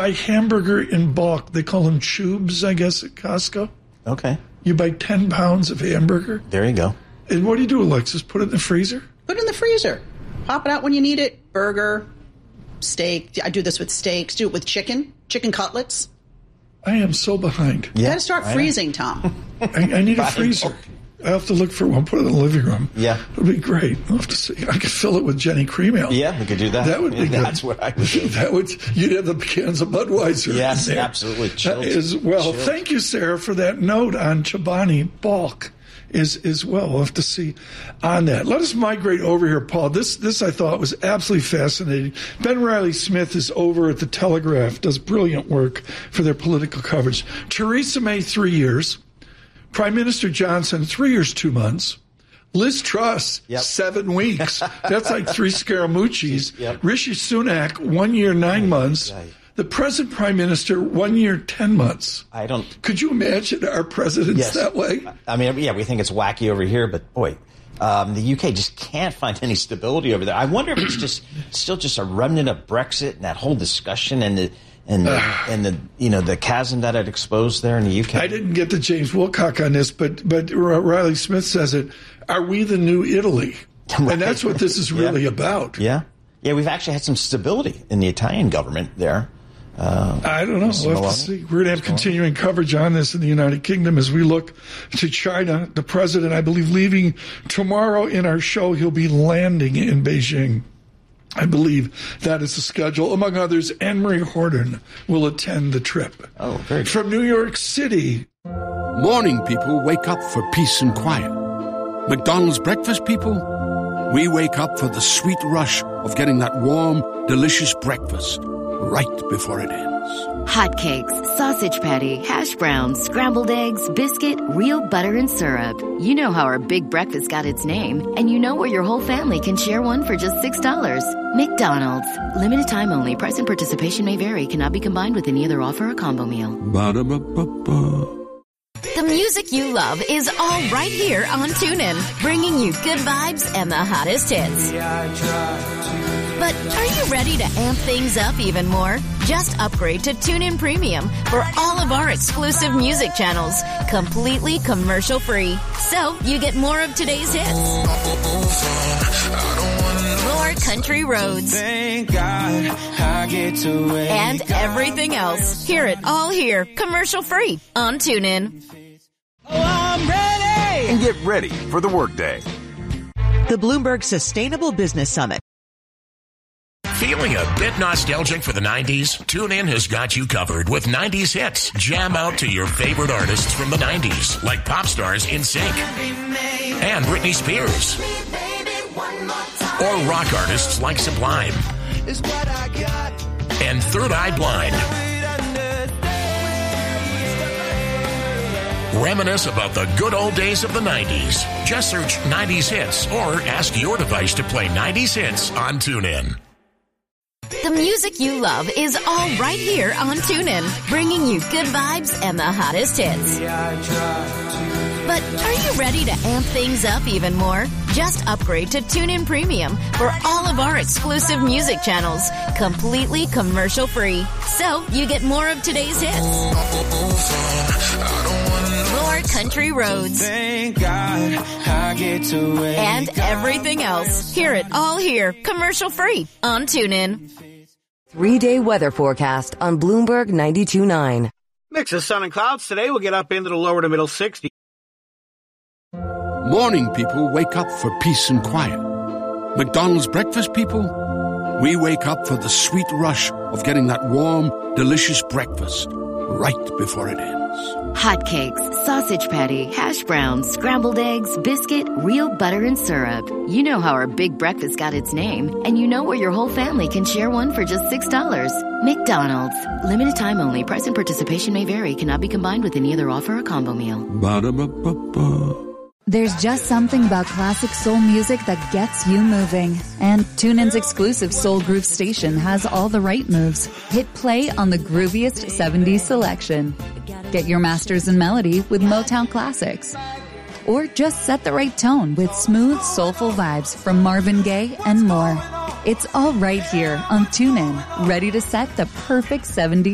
buy hamburger in bulk. They call them tubes, I guess, at Costco. Okay. You buy 10 pounds of hamburger. There you go. And what do you do, Alexis? Put it in the freezer? Put it in the freezer. Pop it out when you need it. Burger, steak. I do this with steaks. Do it with chicken cutlets. I am so behind. You got to start freezing, Tom. I need a freezer. I have to look for one. Put it in the living room. Yeah. It would be great. I'll have to see. I could fill it with Jenny Cream Ale. Yeah, we could do that. That would be good. That's what I would do. You'd have the cans of Budweiser. Yes, absolutely. Chilled. Chilled. Thank you, Sarah, for that note on Chobani bulk as well. We'll have to see on that. Let us migrate over here, Paul. This I thought was absolutely fascinating. Ben Riley Smith is over at the Telegraph, does brilliant work for their political coverage. Theresa May, 3 years. Prime Minister Johnson, 3 years, 2 months. Liz Truss, 7 weeks. That's like 3 Scaramucci's. Yep. Rishi Sunak, 1 year, 9 months. Right. The present Prime Minister, 1 year, 10 months. Could you imagine our presidents that way? I mean, yeah, we think it's wacky over here, but boy, the UK just can't find any stability over there. I wonder if it's still just a remnant of Brexit and that whole discussion and the the chasm that it exposed there in the UK. I didn't get to James Wilcock on this, but Riley Smith says it. Are we the new Italy? Right. And that's what this is really about. Yeah. Yeah, we've actually had some stability in the Italian government there. I don't know. We'll have to see. We're going to have continuing coverage on this in the United Kingdom as we look to China. The president, I believe, leaving tomorrow in our show. He'll be landing in Beijing. I believe that is the schedule. Among others, Anne-Marie Horton will attend the trip. Oh, very good. From New York City. Morning people wake up for peace and quiet. McDonald's breakfast people, we wake up for the sweet rush of getting that warm, delicious breakfast right before it ends. Hotcakes, sausage patty, hash browns, scrambled eggs, biscuit, real butter and syrup. You know how our big breakfast got its name, and you know where your whole family can share one for just $6. McDonald's. Limited time only. Price and participation may vary. Cannot be combined with any other offer or combo meal. Ba-da-ba-ba-ba. The music you love is all right here on TuneIn, bringing you good vibes and the hottest hits. But are you ready to amp things up even more? Just upgrade to TuneIn Premium for all of our exclusive music channels, completely commercial-free. So you get more of today's hits, more country roads, thank God I get to wake and everything else. Hear it all here, commercial-free on TuneIn. Oh, I'm ready! And get ready for the workday. The Bloomberg Sustainable Business Summit. Feeling a bit nostalgic for the 90s? TuneIn has got you covered with 90s hits. Jam out to your favorite artists from the 90s, like pop stars NSYNC and Britney Spears. Or rock artists like Sublime and Third Eye Blind. Reminisce about the good old days of the 90s. Just search 90s hits or ask your device to play 90s hits on TuneIn. The music you love is all right here on TuneIn, bringing you good vibes and the hottest hits. But are you ready to amp things up even more? Just upgrade to TuneIn Premium for all of our exclusive music channels, completely commercial-free. So you get more of today's hits, more country roads, thank God I get to wake and everything else. Hear it all here, commercial-free on TuneIn. 3-day weather forecast on Bloomberg 92.9. Mix of sun and clouds today. We'll get up into the lower to middle 60s. Morning people wake up for peace and quiet. McDonald's breakfast people, we wake up for the sweet rush of getting that warm, delicious breakfast right before it ends. Hotcakes, sausage patty, hash browns, scrambled eggs, biscuit, real butter and syrup. You know how our big breakfast got its name, and you know where your whole family can share one for just $6. McDonald's. Limited time only. Price and participation may vary. Cannot be combined with any other offer or combo meal. Ba-da-ba-ba-ba. There's just something about classic soul music that gets you moving. And TuneIn's exclusive Soul Groove station has all the right moves. Hit play on the grooviest 70s selection. Get your masters in melody with Motown classics. Or just set the right tone with smooth, soulful vibes from Marvin Gaye and more. It's all right here on TuneIn, ready to set the perfect 70s